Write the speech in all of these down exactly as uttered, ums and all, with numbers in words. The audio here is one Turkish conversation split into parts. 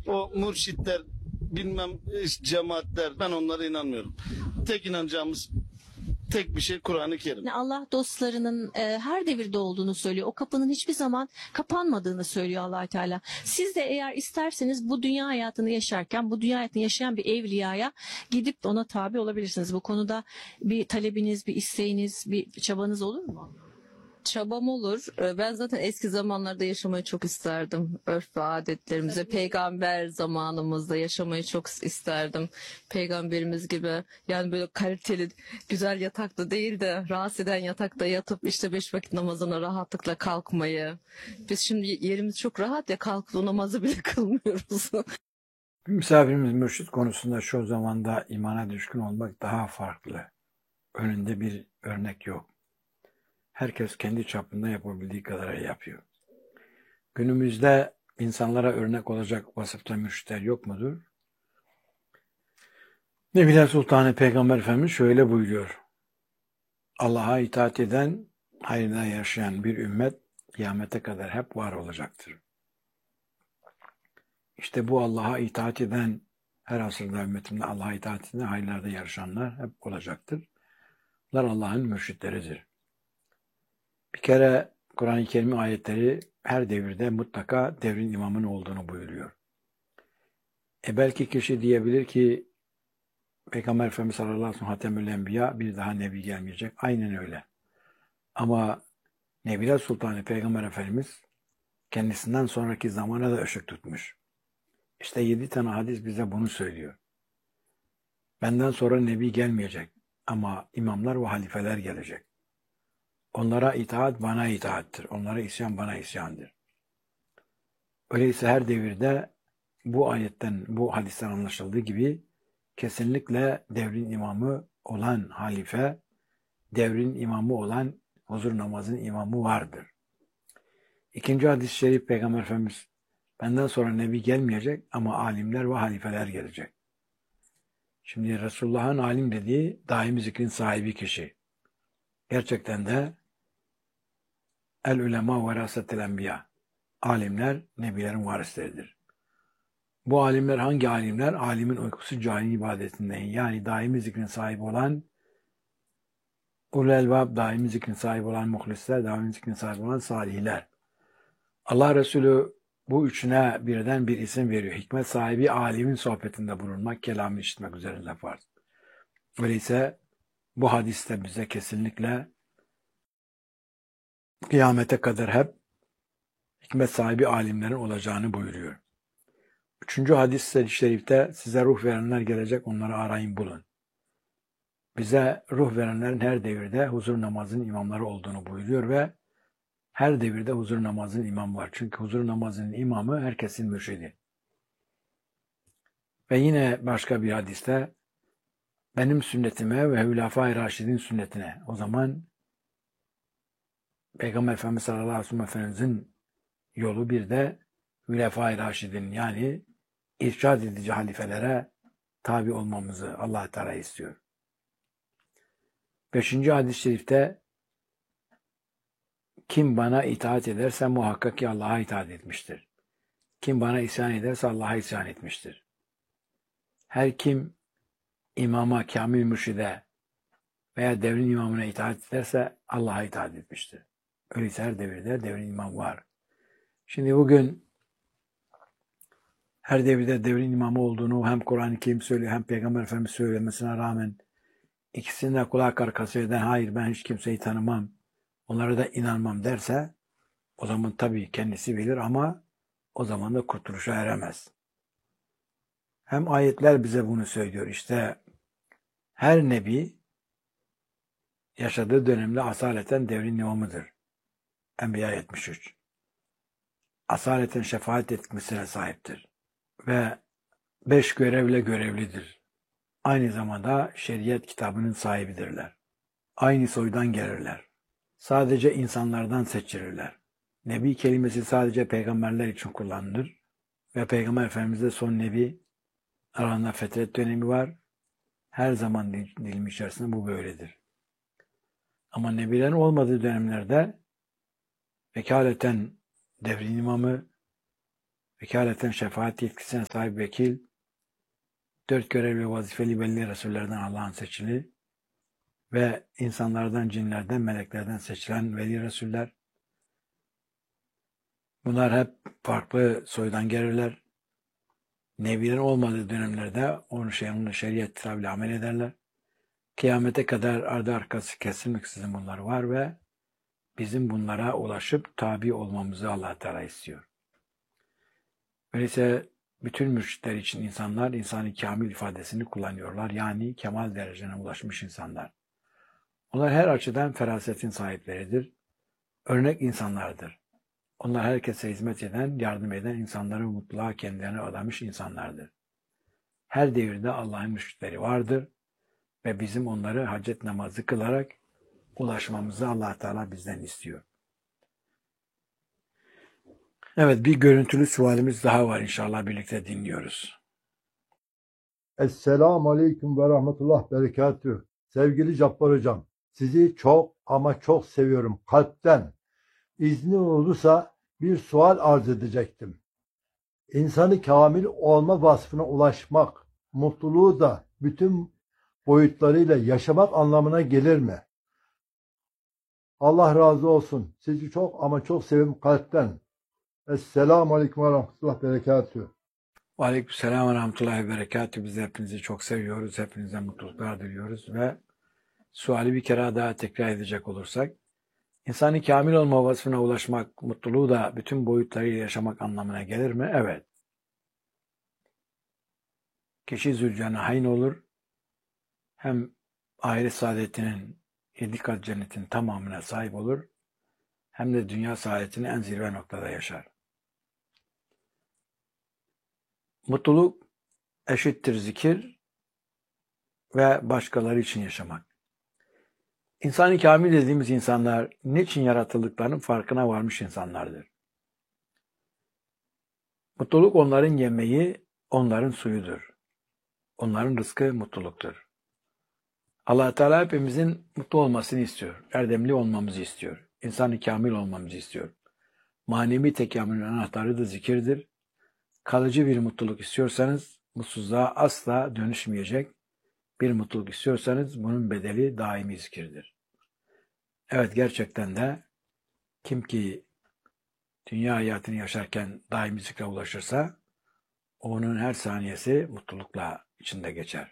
o mürşitler, bilmem cemaatler, ben onlara inanmıyorum. Tek inanacağımız tek bir şey Kur'an-ı Kerim. Allah dostlarının e, her devirde olduğunu söylüyor. O kapının hiçbir zaman kapanmadığını söylüyor Allah Teala. Siz de eğer isterseniz bu dünya hayatını yaşarken, bu dünya hayatını yaşayan bir evliyaya gidip ona tabi olabilirsiniz. Bu konuda bir talebiniz, bir isteğiniz, bir çabanız olur mu? Çabam olur. Ee, Ben zaten eski zamanlarda yaşamayı çok isterdim. Örf ve adetlerimize, peygamber zamanımızda yaşamayı çok isterdim. Peygamberimiz gibi yani böyle kaliteli, güzel yatakta değil de rahatsız eden yatakta yatıp işte beş vakit namazına rahatlıkla kalkmayı. Biz şimdi yerimiz çok rahat ya, kalkıp o namazı bile kılmıyoruz. Misafirimiz mürşit konusunda şu zamanda imana düşkün olmak daha farklı. Önünde bir örnek yok. Herkes kendi çapında yapabildiği kadar yapıyor. Günümüzde insanlara örnek olacak vasıfta mürşitler yok mudur? Nebiler Sultanı Peygamber Efendimiz şöyle buyuruyor. Allah'a itaat eden, hayrına yaşayan bir ümmet kıyamete kadar hep var olacaktır. İşte bu Allah'a itaat eden, her asırda ümmetimde Allah'a itaat eden, hayırlarda yarışanlar hep olacaktır. Bunlar Allah'ın mürşitleridir. Bir kere Kur'an-ı Kerim ayetleri her devirde mutlaka devrin imamının olduğunu buyuruyor. E belki kişi diyebilir ki Peygamber Efendimiz sallallahu aleyhi ve sellem Hatemül Enbiya, bir daha Nebi gelmeyecek. Aynen öyle. Ama Nebiler Sultanı Peygamber Efendimiz kendisinden sonraki zamana da ışık tutmuş. İşte yedi tane hadis bize bunu söylüyor. Benden sonra Nebi gelmeyecek ama imamlar ve halifeler gelecek. Onlara itaat bana itaattir. Onlara isyan bana isyandır. Öyleyse her devirde bu ayetten, bu hadisten anlaşıldığı gibi kesinlikle devrin imamı olan halife, devrin imamı olan huzur namazın imamı vardır. İkinci hadis-i şerif Peygamber Efendimiz benden sonra Nebi gelmeyecek ama alimler ve halifeler gelecek. Şimdi Resulullah'ın alim dediği daimi zikrin sahibi kişi. Gerçekten de el ulema verasetel enbiya. Alimler nebilerin varisleridir. Bu alimler hangi alimler? Alimin uykusu cani ibadetinden, yani daimi zikrin sahibi olan ulul elbab, daimi zikrin sahibi olan muhlisler, daimi zikrin sahibi olan salihler. Allah Resulü bu üçüne birden bir isim veriyor. Hikmet sahibi alimin sohbetinde bulunmak, kelamı işitmek üzerinde farz. Öyleyse bu hadiste bize kesinlikle kıyamete kadar hep hikmet sahibi alimlerin olacağını buyuruyor. Üçüncü hadis-i şerifte size ruh verenler gelecek, onları arayın bulun. Bize ruh verenlerin her devirde huzur namazının imamları olduğunu buyuruyor ve her devirde huzur namazının imamı var. Çünkü huzur namazının imamı herkesin mürşidi. Ve yine başka bir hadiste benim sünnetime ve Hülafai Raşid'in sünnetine, o zaman Peygamber Efendimiz sallallahu aleyhi ve sellem Efendimizin yolu, bir de Hülafai Raşid'in, yani irşad edici halifelere tabi olmamızı Allah Teala istiyor. Beşinci hadis-i şerifte kim bana itaat ederse muhakkak ki Allah'a itaat etmiştir. Kim bana isyan ederse Allah'a isyan etmiştir. Her kim imama, kamil mürşide veya devrin imamına itaat ederse Allah'a itaat etmiştir. Öyleyse her devirde devrin imam var. Şimdi bugün her devirde devrin imamı olduğunu hem Kur'an-ı Kerim söylüyor hem Peygamber Efendimiz söylemesine rağmen ikisini de kulak arkası eden, hayır ben hiç kimseyi tanımam, onlara da inanmam derse, o zaman tabii kendisi bilir ama o zaman da kurtuluşa eremez. Hem ayetler bize bunu söylüyor. İşte her nebi yaşadığı dönemde asaleten devrin imamıdır. Enbiya yetmiş üç. Asaleten şefaat etmesine sahiptir. Ve beş görevle görevlidir. Aynı zamanda şeriat kitabının sahibidirler. Aynı soydan gelirler. Sadece insanlardan seçilirler. Nebi kelimesi sadece peygamberler için kullanılır. Ve Peygamber Efendimiz'de son nebi, aralarında fetret dönemi var. Her zaman dilim içerisinde bu böyledir. Ama nebilerin olmadığı dönemlerde vekaleten devrin imamı vekaleten şefaat yetkisine sahip vekil, dört görevli vazifeli belli Resullerden Allah'ın seçili ve insanlardan, cinlerden, meleklerden seçilen veli Resuller. Bunlar hep farklı soydan gelirler. Nebilerin olmadığı dönemlerde onun şeyinin şeriat kitabıyla amel ederler. Kıyamete kadar ardı arkası kesilmeksizin bunlar var ve bizim bunlara ulaşıp tabi olmamızı Allah Teala istiyor. Öyleyse bütün mürşitler için insanlar insani kamil ifadesini kullanıyorlar. Yani kemal derecesine ulaşmış insanlar. Onlar her açıdan ferasetin sahipleridir. Örnek insanlardır. Onlar herkese hizmet eden, yardım eden, insanları mutluluğa kendilerine adamış insanlardır. Her devirde Allah'ın mürşitleri vardır ve bizim onları hacet namazı kılarak ulaşmamızı Allah Teala bizden istiyor. Evet, bir görüntülü sualimiz daha var, inşallah birlikte dinliyoruz. Esselamu Aleyküm ve Rahmetullah Berekatüh. Sevgili Cabbar Hocam, sizi çok ama çok seviyorum kalpten. İzni olursa bir sual arz edecektim. İnsanı kamil olma vasfına ulaşmak, mutluluğu da bütün boyutlarıyla yaşamak anlamına gelir mi? Allah razı olsun. Sizi çok ama çok seviyorum kalpten. Esselamu Aleyküm ve Rahmetullah Berekatüh. Aleykümselam ve rahmetullahi ve berekatühü. Biz de hepinizi çok seviyoruz. Hepinize mutluluklar diliyoruz ve suali bir kere daha tekrar edecek olursak, İnsani kamil olma vasfına ulaşmak, mutluluğu da bütün boyutlarıyla yaşamak anlamına gelir mi? Evet. Kişi Zülcenahayn olur, hem ahiret saadetinin, yedi kat cennetin tamamına sahip olur, hem de dünya saadetini en zirve noktada yaşar. Mutluluk eşittir zikir ve başkaları için yaşamak. İnsani kamil dediğimiz insanlar niçin yaratıldıklarının farkına varmış insanlardır. Mutluluk onların yemeği, onların suyudur. Onların rızkı mutluluktur. Allah Teala hepimizin mutlu olmasını istiyor. Erdemli olmamızı istiyor. İnsani kamil olmamızı istiyor. Manevi tekamülün anahtarı da zikirdir. Kalıcı bir mutluluk istiyorsanız, mutsuzluğa asla dönüşmeyecek bir mutluluk istiyorsanız bunun bedeli daimi zikirdir. Evet, gerçekten de kim ki dünya hayatını yaşarken daimi zikre ulaşırsa onun her saniyesi mutlulukla içinde geçer.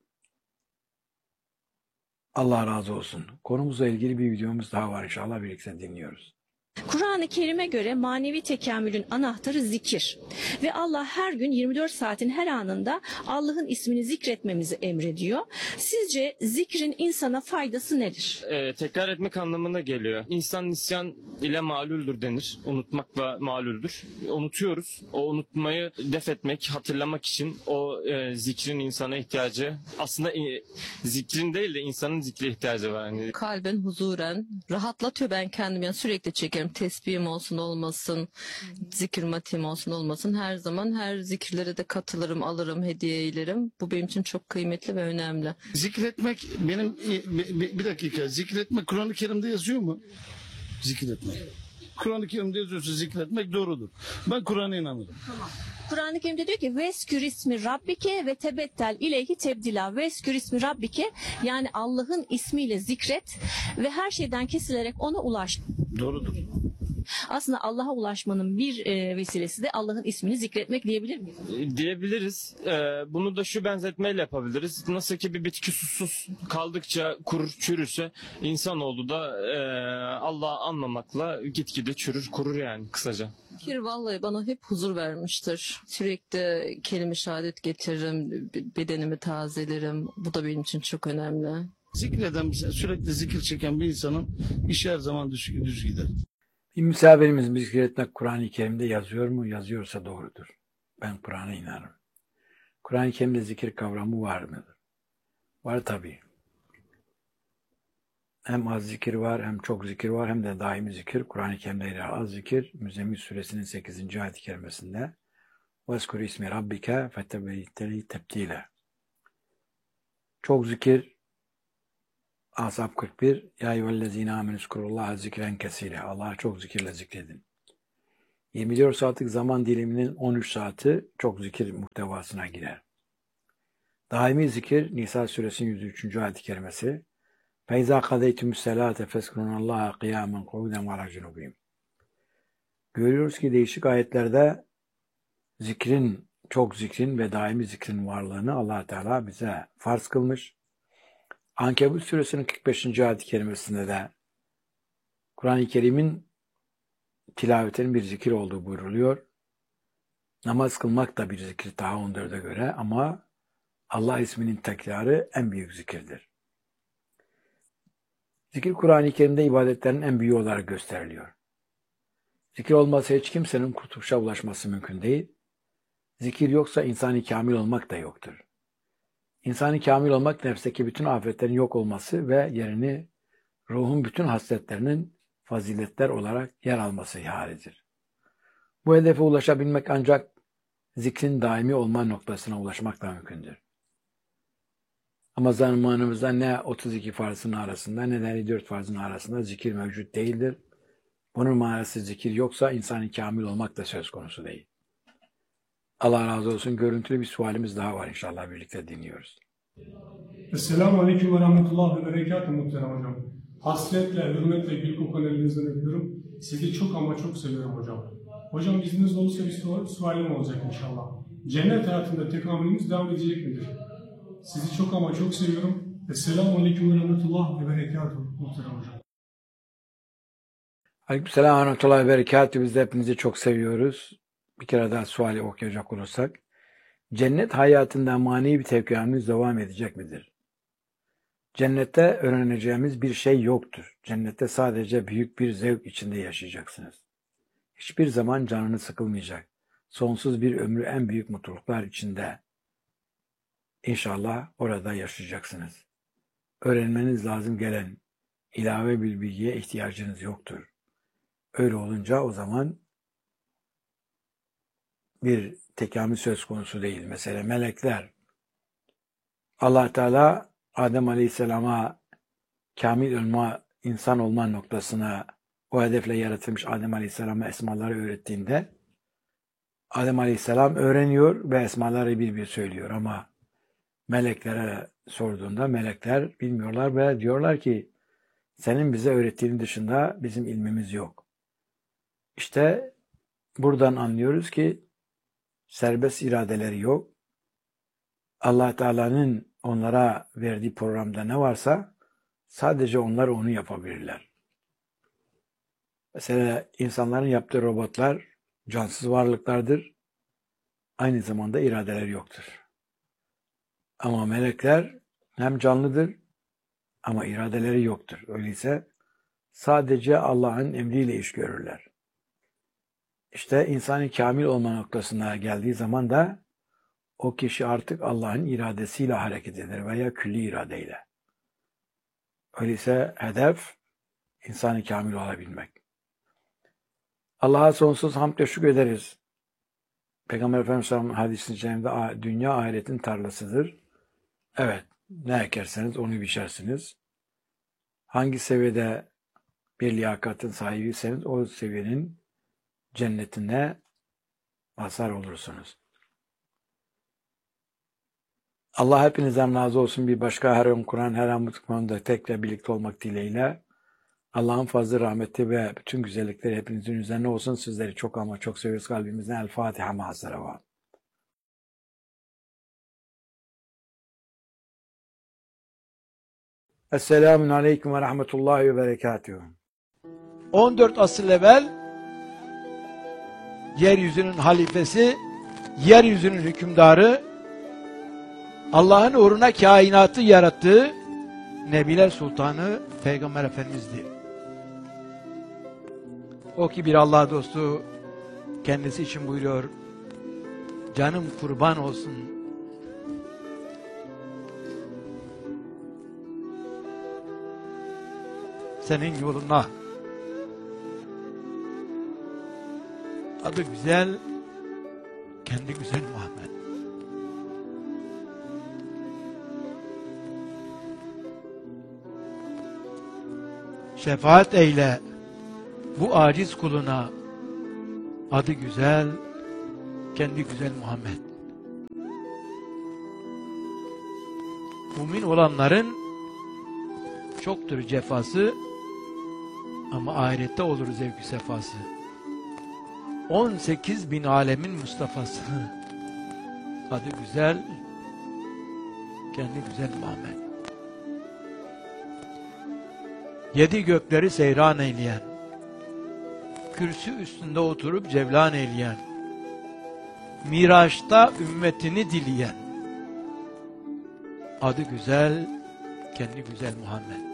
Allah razı olsun. Konumuzla ilgili bir videomuz daha var, inşallah birlikte dinliyoruz. Kur'an-ı Kerim'e göre manevi tekamülün anahtarı zikir. Ve Allah her gün yirmi dört saatin her anında Allah'ın ismini zikretmemizi emrediyor. Sizce zikrin insana faydası nedir? Ee, tekrar etmek anlamına geliyor. İnsan nisyan ile malüldür denir. Unutmakla malüldür. Unutuyoruz. O unutmayı def etmek, hatırlamak için o e, zikrin insana ihtiyacı. Aslında e, zikrin değil de insanın zikre ihtiyacı var. Yani Kalben huzuren rahatlatıyor, ben kendim yani sürekli çekerim. Tesbihim olsun olmasın, zikir matiğim olsun olmasın, her zaman her zikirlere de katılırım, alırım, hediye eylerim. Bu benim için çok kıymetli ve önemli. Zikretmek benim bir, bir dakika zikretmek Kur'an-ı Kerim'de yazıyor mu? Zikretmek. Kur'an-ı Kerim'de yazıyorsa zikretmek doğrudur. Ben Kur'an'a inanırım. Kur'an-ı Kerim'de diyor ki veskür ismi rabbike ve tebettel ileyhi tebdila. Veskür ismi rabbike, yani Allah'ın ismiyle zikret ve her şeyden kesilerek ona ulaş. Doğrudur. Aslında Allah'a ulaşmanın bir e, vesilesi de Allah'ın ismini zikretmek diyebilir miyiz? e, diyebiliriz. Ee, bunu da şu benzetmeyle yapabiliriz. Nasıl ki bir bitki susuz kaldıkça kurur, çürürse insanoğlu da e, Allah'ı anmamakla gitgide çürür, kurur yani kısaca. Zikir vallahi bana hep huzur vermiştir. Sürekli kelime şehadet getiririm, bedenimi tazelerim. Bu da benim için çok önemli. Zikreden, sürekli zikir çeken bir insanın işi her zaman düz, düz gider. Bir misafirimiz zikretmek Kur'an-ı Kerim'de yazıyor mu? Yazıyorsa doğrudur. Ben Kur'an'a inanırım. Kur'an-ı Kerim'de zikir kavramı var mıdır? Var tabii. Hem az zikir var, hem çok zikir var, hem de daimi zikir. Kur'an-ı Kerim'de az zikir, Müzzemmil Suresinin sekizinci ayet-i kerimesinde وَاسْكُرْ ismi rabbike فَتَبَيْتَلِي tebdile. Çok zikir, Ashab kırk bir, Ya eyyühellezine amenü zkurullaha zikren kesire. Allah'a çok zikirle zikredin. yirmi dört saatlik zaman diliminin on üç saati çok zikir muhtevasına girer. Daimi zikir Nisa suresinin yüz üçüncü ayet-i kerimesi فَاِذَا قَدَيْتُمُ السَّلَاةَ فَاسْكُرُونَ اللّٰهَ قِيَامًا قُعُودًا وَعَلَى جُنُوبِهِمْ. Görüyoruz ki değişik ayetlerde zikrin, çok zikrin ve daimi zikrin varlığını Allah Teala bize farz kılmış. Ankebut suresinin kırk beşinci ayet-i kerimesinde de Kur'an-ı Kerim'in tilavetinin bir zikir olduğu buyruluyor. Namaz kılmak da bir zikir daha on dörde göre ama Allah isminin tekrarı en büyük zikirdir. Zikir Kur'an-ı Kerim'de ibadetlerin en büyüğü olarak gösteriliyor. Zikir olmasa hiç kimsenin kurtuluşa ulaşması mümkün değil. Zikir yoksa insani kamil olmak da yoktur. İnsani kamil olmak nefsteki bütün afetlerin yok olması ve yerini ruhun bütün hasletlerinin faziletler olarak yer alması halidir. Bu hedefe ulaşabilmek ancak zikrin daimi olma noktasına ulaşmakla mümkündür. Ama zamanımızda ne otuz iki farzın arasında ne de elli dört farzın arasında zikir mevcut değildir. Bunun manası zikir yoksa insani kamil olmak da söz konusu değil. Allah razı olsun. Görüntülü bir sualimiz daha var inşallah birlikte dinliyoruz. Esselamu Aleyküm ve Rahmetullah ve Berekatuhu muhterem hocam. Hasretle, hürmetle, gül kokan elinizden öpüyorum. Sizi çok ama çok seviyorum hocam. Hocam izniniz olursa bir su sualim olacak inşallah. Cennet hayatında tekamülümüz devam edecek midir? Sizi çok ama çok seviyorum. Esselamu Aleyküm ve Rahmetullah ve Berekatuhu muhterem hocam. Aleykümselam ve Rahmetullah ve Berekatuhu. Biz de hepinizi çok seviyoruz. Bir kere daha suali okuyacak olursak. Cennet hayatında manevi bir tekamülümüz devam edecek midir? Cennette öğreneceğimiz bir şey yoktur. Cennette sadece büyük bir zevk içinde yaşayacaksınız. Hiçbir zaman canınız sıkılmayacak. Sonsuz bir ömrü en büyük mutluluklar içinde İnşallah orada yaşayacaksınız. Öğrenmeniz lazım gelen ilave bir bilgiye ihtiyacınız yoktur. Öyle olunca o zaman bir tekamül söz konusu değil. Mesela melekler, Allah Teala Adem Aleyhisselam'a kamil olma, insan olma noktasına o hedefle yaratılmış Adem Aleyhisselam'a esmaları öğrettiğinde Adem Aleyhisselam öğreniyor ve esmaları bir bir söylüyor ama meleklere sorduğunda melekler bilmiyorlar ve diyorlar ki senin bize öğrettiğinin dışında bizim ilmimiz yok. İşte buradan anlıyoruz ki serbest iradeleri yok. Allah Teala'nın onlara verdiği programda ne varsa sadece onlar onu yapabilirler. Mesela insanların yaptığı robotlar cansız varlıklardır. Aynı zamanda iradeleri yoktur. Ama melekler hem canlıdır ama iradeleri yoktur. Öyleyse sadece Allah'ın emriyle iş görürler. İşte insanın kamil olma noktasına geldiği zaman da o kişi artık Allah'ın iradesiyle hareket eder veya külli iradeyle. Öyleyse hedef insanı kamil olabilmek. Allah'a sonsuz hamd ve şükür ederiz. Peygamber Efendimiz'in hadisinin içerisinde dünya ahiretin tarlasıdır. Evet, ne ekerseniz onu biçersiniz. Hangi seviyede bir liyakatın sahibiyseniz o seviyenin cennetine mazhar olursunuz. Allah hepinizden razı olsun. Bir başka her an Kur'an, her an konuda tekrar birlikte olmak dileğiyle Allah'ın fazlı rahmeti ve bütün güzellikleri hepinizin üzerine olsun. Sizleri çok ama çok seviyoruz kalbimizden. El Fatiha mahzara var. Esselamun Aleyküm ve Rahmetullahi ve Berekatuhu. on dört asır evvel yeryüzünün halifesi, yeryüzünün hükümdarı, Allah'ın uğruna kainatı yarattığı Nebiler Sultanı Peygamber Efendimiz'di. O ki bir Allah dostu kendisi için buyuruyor, canım kurban olsun senin yoluna. Adı güzel, kendi güzel Muhammed. Şefaat eyle bu aciz kuluna, Adı güzel, kendi güzel Muhammed. Mümin olanların çoktur cefası ama ahirette olur zevk-i sefası. on sekiz bin alemin Mustafa'sı. Adı güzel, kendi güzel Muhammed. Yedi gökleri seyran eyleyen, kürsü üstünde oturup cevlan eyleyen, Miraç'ta ümmetini dileyen, adı güzel, kendi güzel Muhammed.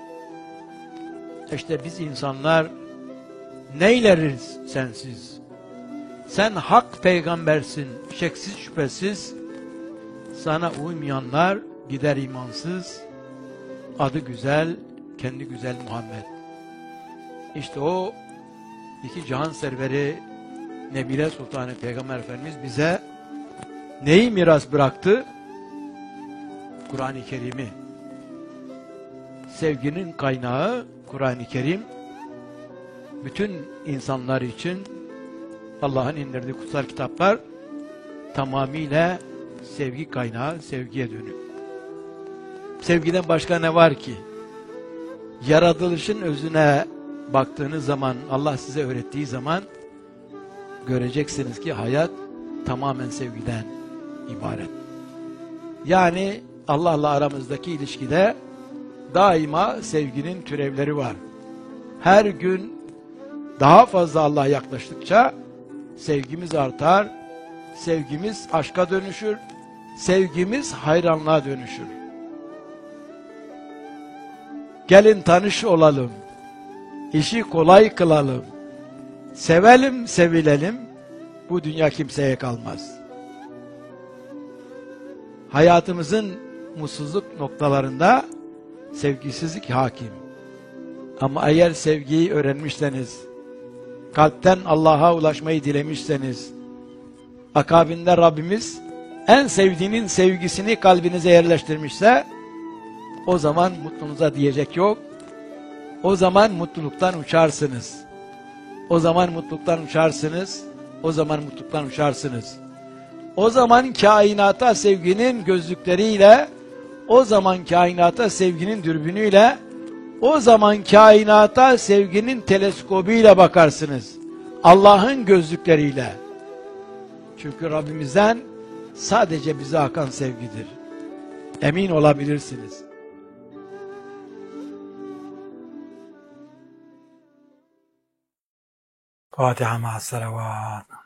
İşte biz insanlar neyleriz sensiz? Sen hak peygambersin, şeksiz şüphesiz. Sana uymayanlar gider imansız. Adı güzel, kendi güzel Muhammed. İşte o iki cihan serveri Nebile Sultanı Peygamber Efendimiz bize neyi miras bıraktı? Kur'an-ı Kerim'i. Sevginin kaynağı Kur'an-ı Kerim. Bütün insanlar için Allah'ın indirdiği kutsal kitaplar tamamıyla sevgi kaynağı, sevgiye dönük. Sevgiden başka ne var ki? Yaratılışın özüne baktığınız zaman, Allah size öğrettiği zaman göreceksiniz ki hayat tamamen sevgiden ibaret. Yani Allah'la aramızdaki ilişkide daima sevginin türevleri var. Her gün daha fazla Allah'a yaklaştıkça sevgimiz artar, sevgimiz aşka dönüşür, sevgimiz hayranlığa dönüşür. Gelin tanış olalım, işi kolay kılalım, sevelim sevilelim, bu dünya kimseye kalmaz. Hayatımızın mutsuzluk noktalarında sevgisizlik hakim. Ama eğer sevgiyi öğrenmişseniz, kalpten Allah'a ulaşmayı dilemişseniz, akabinde Rabbimiz en sevdiğinin sevgisini kalbinize yerleştirmişse, o zaman mutluluğunuza diyecek yok. O zaman mutluluktan uçarsınız. O zaman mutluluktan uçarsınız. O zaman mutluluktan uçarsınız. O zaman kainata sevginin gözlükleriyle, o zaman kainata sevginin dürbünüyle, o zaman kainata sevginin teleskobuyla bakarsınız. Allah'ın gözlükleriyle. Çünkü Rabbimizden sadece bize akan sevgidir. Emin olabilirsiniz. Fatiha ma'as salavat.